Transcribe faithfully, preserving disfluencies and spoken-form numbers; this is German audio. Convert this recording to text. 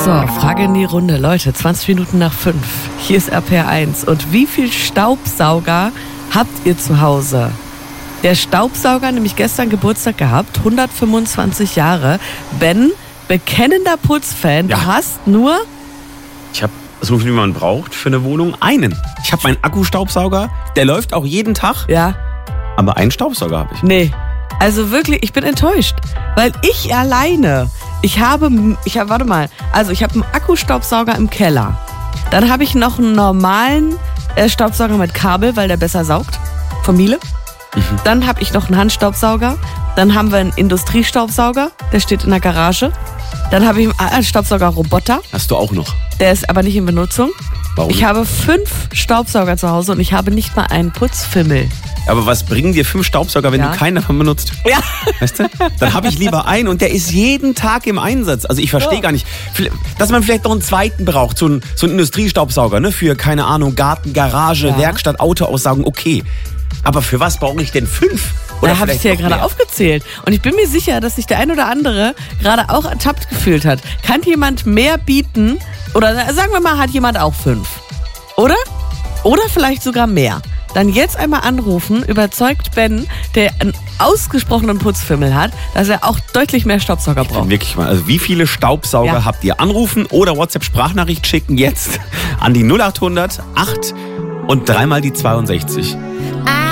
So, Frage in die Runde. Leute, zwanzig Minuten nach fünf. Hier ist R P R eins. Und wie viel Staubsauger habt ihr zu Hause? Der Staubsauger, nämlich gestern Geburtstag gehabt, hundertfünfundzwanzig Jahre. Ben, bekennender Putzfan, Ja. du hast nur... Ich habe so viel, wie man braucht für eine Wohnung, einen. Ich habe meinen Akkustaubsauger, der läuft auch jeden Tag, Ja, aber einen Staubsauger habe ich. nee. Also wirklich, ich bin enttäuscht. Weil ich alleine, ich habe, ich habe, warte mal, also ich habe einen Akkustaubsauger im Keller. Dann habe ich noch einen normalen äh, Staubsauger mit Kabel, weil der besser saugt. Von Miele. Mhm. Dann habe ich noch einen Handstaubsauger. Dann haben wir einen Industriestaubsauger, der steht in der Garage. Dann habe ich einen Staubsauger-Roboter, Hast du auch noch? der ist aber nicht in Benutzung. Warum? Ich habe fünf Staubsauger zu Hause und ich habe nicht mal einen Putzfimmel. Aber was bringen dir fünf Staubsauger, wenn Ja. du keinen davon benutzt? Ja. Weißt du? Dann habe ich lieber einen und der ist jeden Tag im Einsatz. Also ich verstehe Ja. gar nicht, dass man vielleicht noch einen zweiten braucht, so einen, so einen Industriestaubsauger, ne? Für, keine Ahnung, Garten, Garage, Ja. Werkstatt, Auto aussaugen, okay. Aber für was brauche ich denn fünf? Da habe ich vielleicht dir ja noch gerade mehr? aufgezählt. Und ich bin mir sicher, dass sich der ein oder andere gerade auch ertappt gefühlt hat. Kann jemand mehr bieten? Oder sagen wir mal, hat jemand auch fünf? Oder? Oder vielleicht sogar mehr. Dann jetzt einmal anrufen, überzeugt Ben, der einen ausgesprochenen Putzfimmel hat, dass er auch deutlich mehr Staubsauger braucht. Wirklich mal. Also wie viele Staubsauger Ja. habt ihr? Anrufen oder WhatsApp-Sprachnachricht schicken jetzt an die null acht hundert acht und dreimal die zweiundsechzig. I